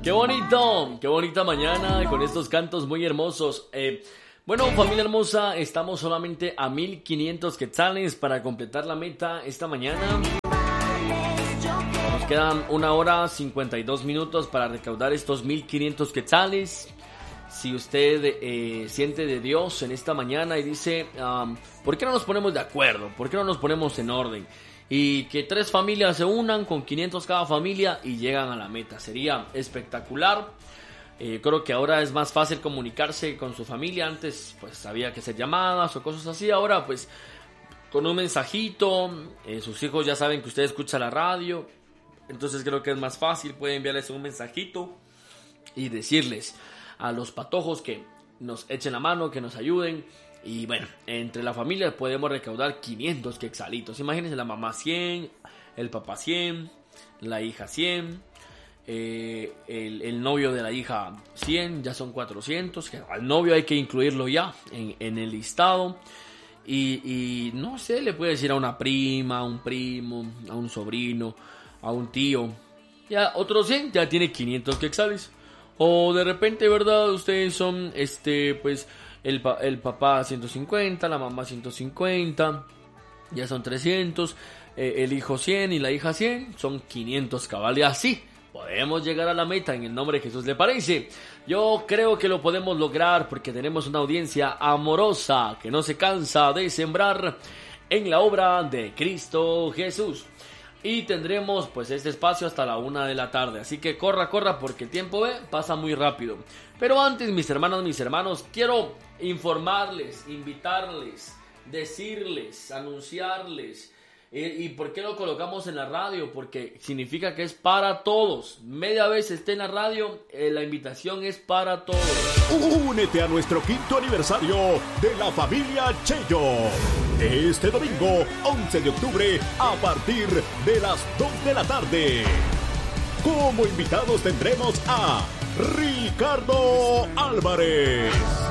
Qué bonita mañana con estos cantos muy hermosos. Bueno, familia hermosa, estamos solamente a 1500 quetzales para completar la meta esta mañana. Nos quedan 1 hora 52 minutos para recaudar estos 1500 quetzales. Si usted siente de Dios en esta mañana y dice, ¿por qué no nos ponemos de acuerdo? ¿Por qué no nos ponemos en orden? Y que 3 familias se unan con 500 cada familia y llegan a la meta. Sería espectacular. Creo que ahora es más fácil comunicarse con su familia. Antes pues había que hacer llamadas o cosas así. Ahora pues con un mensajito, sus hijos ya saben que usted escucha la radio. Entonces creo que es más fácil. Puede enviarles un mensajito y decirles a los patojos que nos echen la mano, que nos ayuden. Y bueno, entre la familia podemos recaudar 500 quetzalitos. Imagínense, la mamá 100, el papá 100, la hija 100, el novio de la hija 100, ya son 400. Que al novio hay que incluirlo ya en el listado. Y no sé, le puede decir a una prima, a un primo, a un sobrino, a un tío. Ya otros 100, ya tiene 500 quetzales. O de repente, ¿verdad? Ustedes son, pues... El papá 150, la mamá 150, ya son 300, el hijo 100 y la hija 100, son 500 cabal. Y así podemos llegar a la meta en el nombre de Jesús. ¿Le parece? Yo creo que lo podemos lograr porque tenemos una audiencia amorosa que no se cansa de sembrar en la obra de Cristo Jesús. Y tendremos pues este espacio hasta la 1 de la tarde. Así que corra porque el tiempo pasa muy rápido. Pero antes, mis hermanos, quiero informarles, invitarles, decirles, anunciarles. ¿Y por qué lo colocamos en la radio? Porque significa que es para todos. Media vez esté en la radio, la invitación es para todos. Únete a nuestro 5º aniversario de la familia Chello. Este domingo, 11 de octubre, a partir de las 2 de la tarde. Como invitados tendremos a Ricardo Álvarez,